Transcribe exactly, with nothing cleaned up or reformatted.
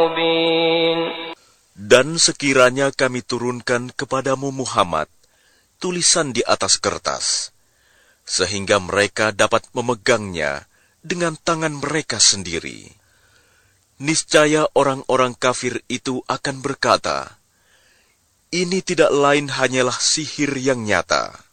Dan sekiranya kami turunkan kepadamu Muhammad tulisan di atas kertas, sehingga mereka dapat memegangnya dengan tangan mereka sendiri, niscaya orang-orang kafir itu akan berkata, ini tidak lain hanyalah sihir yang nyata.